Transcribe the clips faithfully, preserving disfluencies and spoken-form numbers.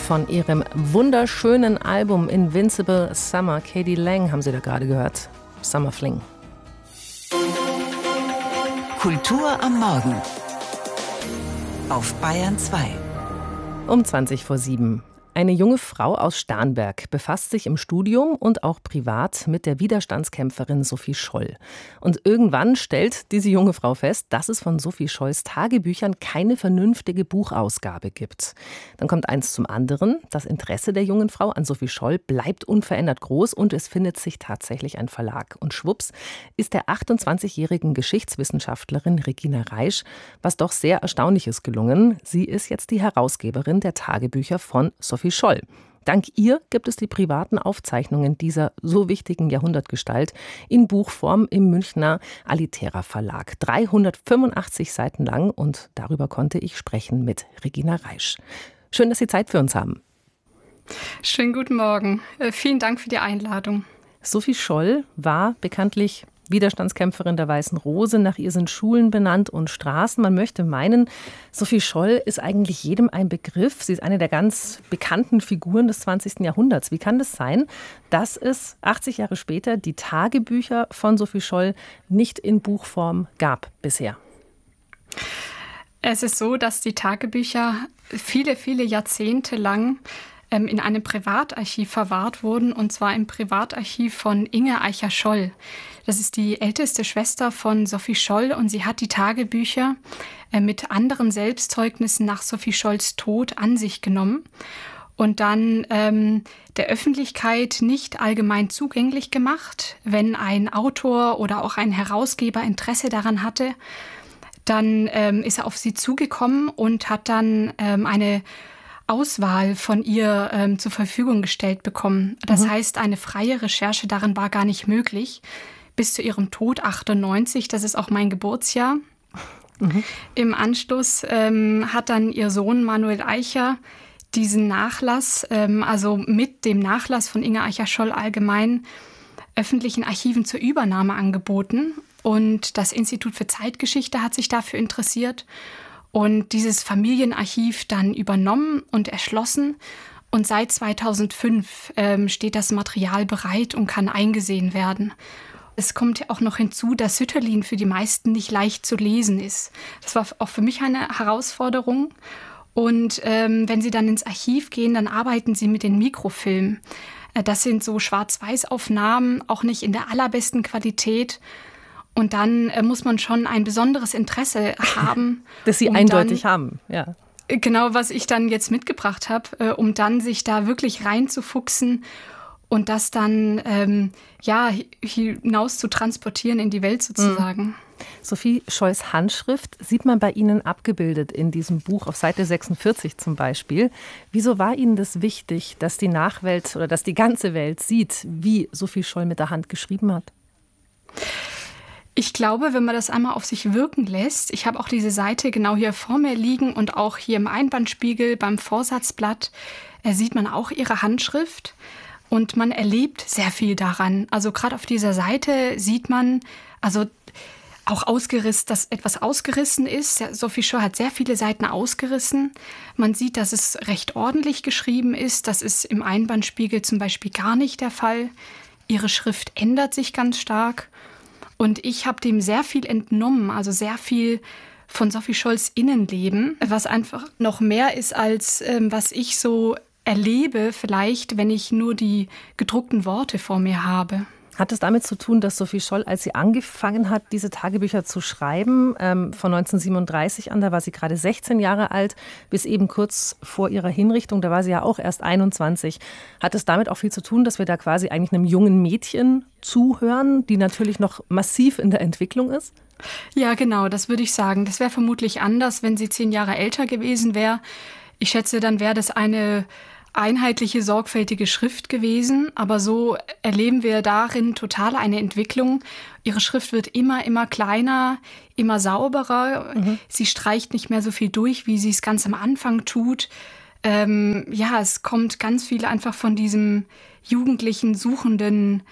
von ihrem wunderschönen Album Invincible Summer. k.d. lang haben Sie da gerade gehört. Summer Fling. Kultur am Morgen auf Bayern zwei. Um zwanzig vor sieben. Eine junge Frau aus Starnberg befasst sich im Studium und auch privat mit der Widerstandskämpferin Sophie Scholl. Und irgendwann stellt diese junge Frau fest, dass es von Sophie Scholls Tagebüchern keine vernünftige Buchausgabe gibt. Dann kommt eins zum anderen. Das Interesse der jungen Frau an Sophie Scholl bleibt unverändert groß und es findet sich tatsächlich ein Verlag. Und schwupps ist der achtundzwanzigjährigen Geschichtswissenschaftlerin Regina Reisch was doch sehr Erstaunliches gelungen. Sie ist jetzt die Herausgeberin der Tagebücher von Sophie Scholl. Dank ihr gibt es die privaten Aufzeichnungen dieser so wichtigen Jahrhundertgestalt in Buchform im Münchner Alitera Verlag. dreihundertfünfundachtzig Seiten lang und darüber konnte ich sprechen mit Regina Reisch. Schön, dass Sie Zeit für uns haben. Schönen guten Morgen. Äh, vielen Dank für die Einladung. Sophie Scholl war bekanntlich Widerstandskämpferin der Weißen Rose. Nach ihr sind Schulen benannt und Straßen. Man möchte meinen, Sophie Scholl ist eigentlich jedem ein Begriff. Sie ist eine der ganz bekannten Figuren des zwanzigsten Jahrhunderts. Wie kann das sein, dass es achtzig Jahre später die Tagebücher von Sophie Scholl nicht in Buchform gab bisher? Es ist so, dass die Tagebücher viele, viele Jahrzehnte lang ähm, in einem Privatarchiv verwahrt wurden, und zwar im Privatarchiv von Inge Eicher-Scholl. Das ist die älteste Schwester von Sophie Scholl und sie hat die Tagebücher äh, mit anderen Selbstzeugnissen nach Sophie Scholls Tod an sich genommen und dann ähm, der Öffentlichkeit nicht allgemein zugänglich gemacht. Wenn ein Autor oder auch ein Herausgeber Interesse daran hatte, dann ähm, ist er auf sie zugekommen und hat dann ähm, eine Auswahl von ihr ähm, zur Verfügung gestellt bekommen. Das mhm. heißt, eine freie Recherche darin war gar nicht möglich. Bis zu ihrem Tod achtundneunzig, das ist auch mein Geburtsjahr. Mhm. Im Anschluss ähm, hat dann ihr Sohn Manuel Eicher diesen Nachlass, ähm, also mit dem Nachlass von Inge Eicher-Scholl allgemein, öffentlichen Archiven zur Übernahme angeboten. Und das Institut für Zeitgeschichte hat sich dafür interessiert und dieses Familienarchiv dann übernommen und erschlossen. Und seit zweitausendfünf ähm, steht das Material bereit und kann eingesehen werden. Es kommt ja auch noch hinzu, dass Sütterlin für die meisten nicht leicht zu lesen ist. Das war auch für mich eine Herausforderung. Und ähm, wenn Sie dann ins Archiv gehen, dann arbeiten Sie mit den Mikrofilmen. Äh, das sind so Schwarz-Weiß-Aufnahmen, auch nicht in der allerbesten Qualität. Und dann äh, muss man schon ein besonderes Interesse haben. Dass Sie um eindeutig dann, haben, ja. Genau, was ich dann jetzt mitgebracht habe, äh, um dann sich da wirklich reinzufuchsen und das dann ähm, ja, hinaus zu transportieren in die Welt sozusagen. Sophie Scholls Handschrift sieht man bei Ihnen abgebildet in diesem Buch auf Seite sechsundvierzig zum Beispiel. Wieso war Ihnen das wichtig, dass die Nachwelt oder dass die ganze Welt sieht, wie Sophie Scholl mit der Hand geschrieben hat? Ich glaube, wenn man das einmal auf sich wirken lässt, ich habe auch diese Seite genau hier vor mir liegen und auch hier im Einbandspiegel beim Vorsatzblatt, äh, sieht man auch ihre Handschrift. Und man erlebt sehr viel daran. Also gerade auf dieser Seite sieht man, also auch ausgerissen, dass etwas ausgerissen ist. Sophie Scholl hat sehr viele Seiten ausgerissen. Man sieht, dass es recht ordentlich geschrieben ist. Das ist im Einbandspiegel zum Beispiel gar nicht der Fall. Ihre Schrift ändert sich ganz stark. Und ich habe dem sehr viel entnommen, also sehr viel von Sophie Scholls Innenleben, was einfach noch mehr ist, als ähm, was ich so erlebe, vielleicht, wenn ich nur die gedruckten Worte vor mir habe. Hat es damit zu tun, dass Sophie Scholl, als sie angefangen hat, diese Tagebücher zu schreiben, ähm, von neunzehnhundertsiebenunddreißig an, da war sie gerade sechzehn Jahre alt, bis eben kurz vor ihrer Hinrichtung, da war sie ja auch erst einundzwanzig. Hat es damit auch viel zu tun, dass wir da quasi eigentlich einem jungen Mädchen zuhören, die natürlich noch massiv in der Entwicklung ist? Ja, genau, das würde ich sagen. Das wäre vermutlich anders, wenn sie zehn Jahre älter gewesen wäre. Ich schätze, dann wäre das eine einheitliche, sorgfältige Schrift gewesen. Aber so erleben wir darin total eine Entwicklung. Ihre Schrift wird immer, immer kleiner, immer sauberer. Mhm. Sie streicht nicht mehr so viel durch, wie sie es ganz am Anfang tut. Ähm, ja, es kommt ganz viel einfach von diesem jugendlichen, suchenden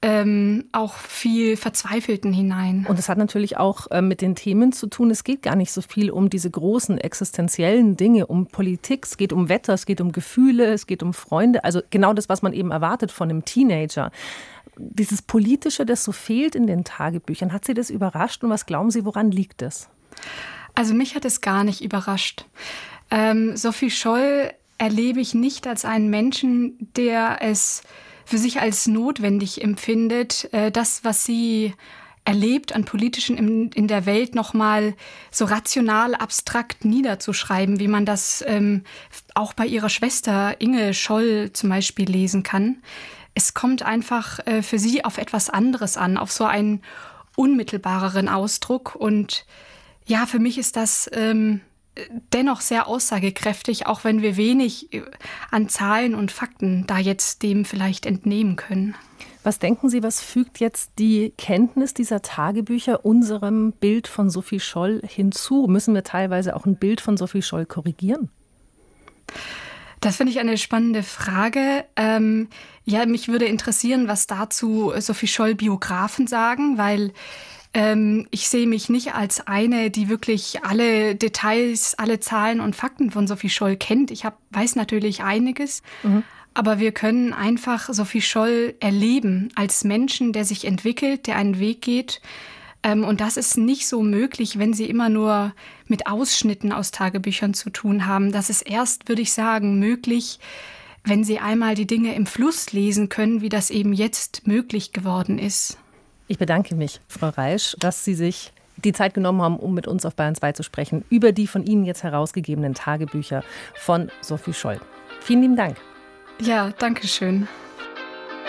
ähm, auch viel Verzweifelten hinein. Und es hat natürlich auch äh, mit den Themen zu tun. Es geht gar nicht so viel um diese großen existenziellen Dinge, um Politik. Es geht um Wetter, es geht um Gefühle, es geht um Freunde. Also genau das, was man eben erwartet von einem Teenager. Dieses Politische, das so fehlt in den Tagebüchern, hat Sie das überrascht? Und was glauben Sie, woran liegt das? Also mich hat es gar nicht überrascht. Ähm, Sophie Scholl erlebe ich nicht als einen Menschen, der es für sich als notwendig empfindet, äh, das, was sie erlebt an Politischen in, in der Welt, nochmal so rational, abstrakt niederzuschreiben, wie man das ähm, auch bei ihrer Schwester Inge Scholl zum Beispiel lesen kann. Es kommt einfach äh, für sie auf etwas anderes an, auf so einen unmittelbareren Ausdruck. Und ja, für mich ist das ähm, dennoch sehr aussagekräftig, auch wenn wir wenig an Zahlen und Fakten da jetzt dem vielleicht entnehmen können. Was denken Sie, was fügt jetzt die Kenntnis dieser Tagebücher unserem Bild von Sophie Scholl hinzu? Müssen wir teilweise auch ein Bild von Sophie Scholl korrigieren? Das finde ich eine spannende Frage. Ähm, ja, mich würde interessieren, was dazu Sophie Scholl Biografen sagen, weil ähm, ich sehe mich nicht als eine, die wirklich alle Details, alle Zahlen und Fakten von Sophie Scholl kennt. Ich hab, weiß natürlich einiges, mhm. aber wir können einfach Sophie Scholl erleben als Menschen, der sich entwickelt, der einen Weg geht. Und das ist nicht so möglich, wenn Sie immer nur mit Ausschnitten aus Tagebüchern zu tun haben. Das ist erst, würde ich sagen, möglich, wenn Sie einmal die Dinge im Fluss lesen können, wie das eben jetzt möglich geworden ist. Ich bedanke mich, Frau Reisch, dass Sie sich die Zeit genommen haben, um mit uns auf Bayern zwei zu sprechen, über die von Ihnen jetzt herausgegebenen Tagebücher von Sophie Scholl. Vielen lieben Dank. Ja, danke schön.